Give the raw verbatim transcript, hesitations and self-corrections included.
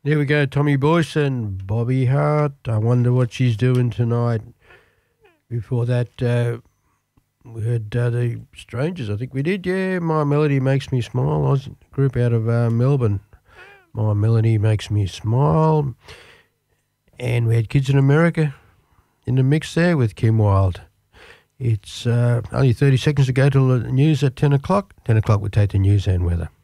There we go, Tommy Boyce and Bobby Hart. I wonder what she's doing tonight. Before that, uh, we heard uh, the Strangers, I think we did, yeah. My Melody Makes Me Smile. I was a group out of uh, Melbourne. My Melody Makes Me Smile. And we had Kids in America in the mix there with Kim Wilde. It's uh, only thirty seconds to go till the news at ten o'clock. ten o'clock we take the news and weather.